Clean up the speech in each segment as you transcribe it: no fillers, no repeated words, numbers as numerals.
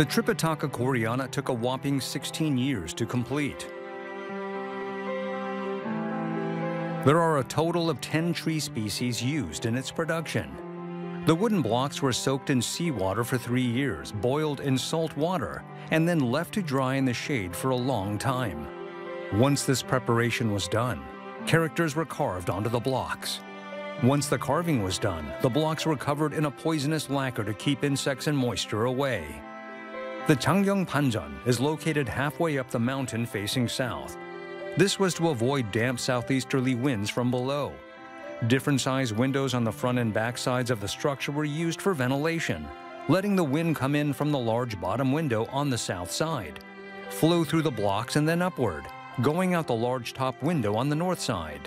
The Tripitaka Koreana took a whopping 16 years to complete. There are a total of 10 tree species used in its production. The wooden blocks were soaked in seawater for 3 years, boiled in salt water, and then left to dry in the shade for a long time. Once this preparation was done, characters were carved onto the blocks. Once the carving was done, the blocks were covered in a poisonous lacquer to keep insects and moisture away. The Changgyeong Panjeon is located halfway up the mountain facing south. This was to avoid damp southeasterly winds from below. Different sized windows on the front and back sides of the structure were used for ventilation, letting the wind come in from the large bottom window on the south side, flow through the blocks and then upward, going out the large top window on the north side.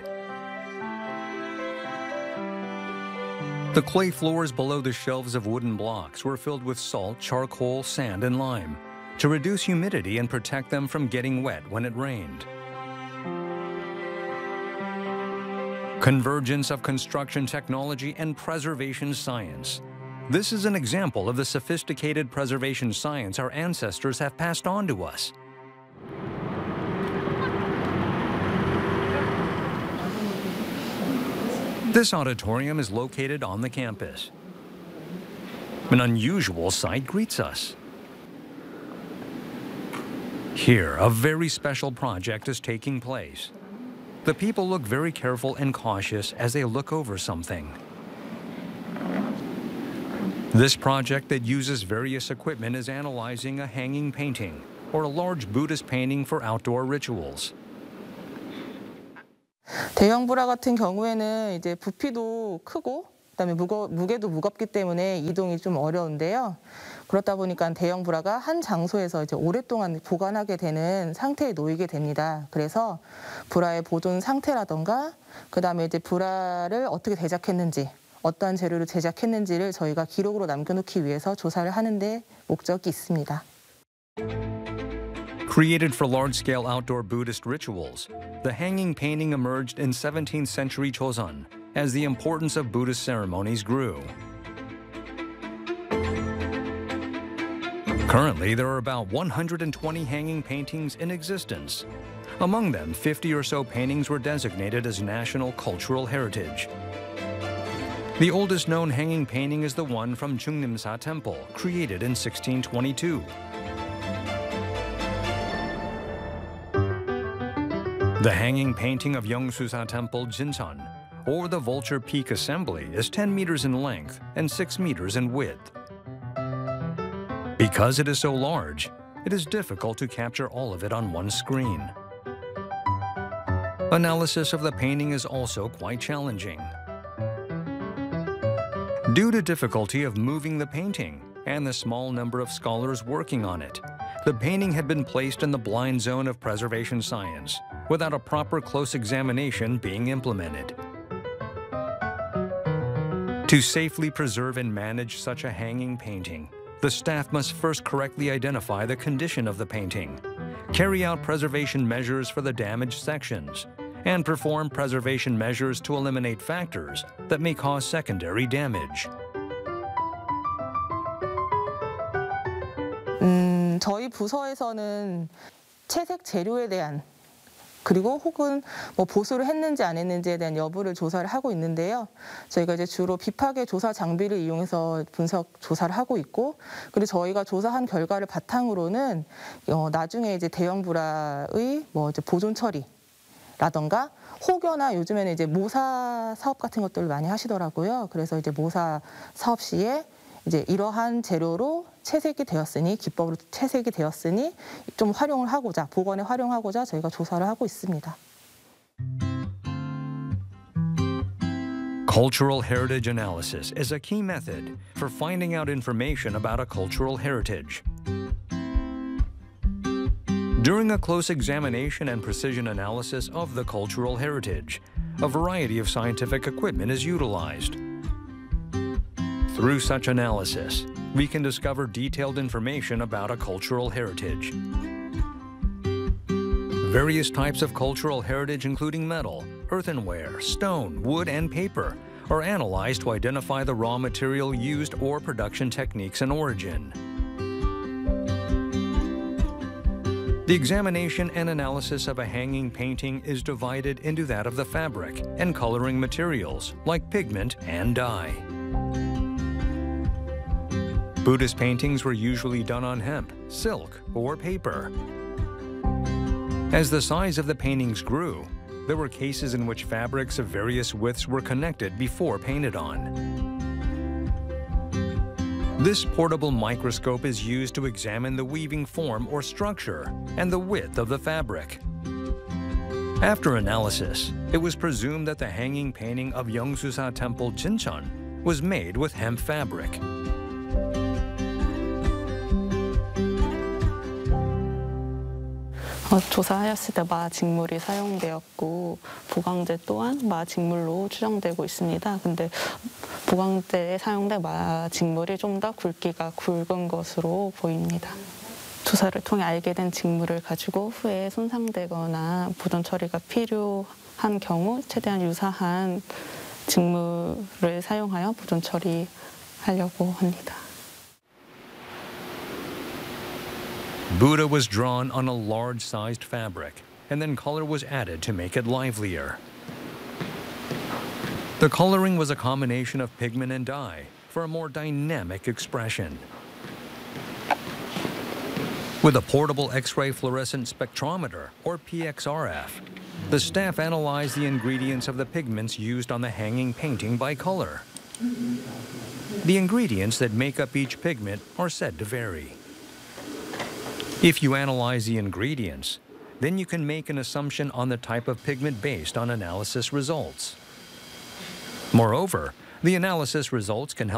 The clay floors below the shelves of wooden blocks were filled with salt, charcoal, sand, and lime to reduce humidity and protect them from getting wet when it rained. Convergence of construction technology and preservation science. This is an example of the sophisticated preservation science our ancestors have passed on to us. This auditorium is located on the campus. An unusual sight greets us. Here, a very special project is taking place. The people look very careful and cautious as they look over something. This project that uses various equipment is analyzing a hanging painting, or a large Buddhist painting for outdoor rituals. 대형 불화 같은 경우에는 이제 부피도 크고 그다음에 무게도 무겁기 때문에 이동이 좀 어려운데요. 그렇다 보니까 대형 불화가 한 장소에서 이제 오랫동안 보관하게 되는 상태에 놓이게 됩니다. 그래서 불화의 보존 상태라던가 그다음에 이제 불화를 어떻게 제작했는지, 어떠한 재료를 제작했는지를 저희가 기록으로 남겨놓기 위해서 조사를 하는 데 목적이 있습니다. Created for large-scale outdoor Buddhist rituals, the hanging painting emerged in 17th century Joseon as the importance of Buddhist ceremonies grew. Currently, there are about 120 hanging paintings in existence. Among them, 50 or so paintings were designated as National Cultural Heritage. The oldest known hanging painting is the one from Jungnimsa Temple, created in 1622. The hanging painting of Yeongsusa Temple, Jincheon, or the Vulture Peak Assembly, is 10 meters in length and 6 meters in width. Because it is so large, it is difficult to capture all of it on one screen. Analysis of the painting is also quite challenging. Due to difficulty of moving the painting and the small number of scholars working on it, the painting had been placed in the blind zone of preservation science without a proper close examination being implemented. To safely preserve and manage such a hanging painting, the staff must first correctly identify the condition of the painting, carry out preservation measures for the damaged sections, and perform preservation measures to eliminate factors that may cause secondary damage. 저희 부서에서는 채색 재료에 대한 그리고 혹은 뭐 보수를 했는지 안 했는지에 대한 여부를 조사를 하고 있는데요. 저희가 이제 주로 비파괴 조사 장비를 이용해서 분석 조사를 하고 있고, 그리고 저희가 조사한 결과를 바탕으로는 나중에 이제 대형 불화의 뭐 이제 보존 처리라던가 혹여나 요즘에는 이제 모사 사업 같은 것들을 많이 하시더라고요. 그래서 이제 모사 사업 시에 이제 이러한 재료로 채색이 되었으니, 기법으로 채색이 되었으니 좀 활용을 하고자, 복원에 활용하고자 저희가 조사를 하고 있습니다. Cultural heritage analysis is a key method for finding out information about a cultural heritage. During a close examination and precision analysis of the cultural heritage, a variety of scientific equipment is utilized. Through such analysis, we can discover detailed information about a cultural heritage. Various types of cultural heritage, including metal, earthenware, stone, wood, and paper, are analyzed to identify the raw material used or production techniques and origin. The examination and analysis of a hanging painting is divided into that of the fabric and coloring materials like pigment and dye. Buddhist paintings were usually done on hemp, silk, or paper. As the size of the paintings grew, there were cases in which fabrics of various widths were connected before painted on. This portable microscope is used to examine the weaving form or structure and the width of the fabric. After analysis, it was presumed that the hanging painting of Yeongsusa Temple Jincheon was made with hemp fabric. 조사하였을 때 마직물이 사용되었고 보강제 또한 마직물로 추정되고 있습니다. 근데 보강제에 사용된 마직물이 좀 더 굵기가 굵은 것으로 보입니다. 조사를 통해 알게 된 직물을 가지고 후에 손상되거나 보존 처리가 필요한 경우 최대한 유사한 직물을 사용하여 보존 처리하려고 합니다. Buddha was drawn on a large-sized fabric, and then color was added to make it livelier. The coloring was a combination of pigment and dye for a more dynamic expression. With a portable X-ray fluorescent spectrometer, or PXRF, the staff analyzed the ingredients of the pigments used on the hanging painting by color. The ingredients that make up each pigment are said to vary. If you analyze the ingredients, then you can make an assumption on the type of pigment based on analysis results. Moreover, the analysis results can help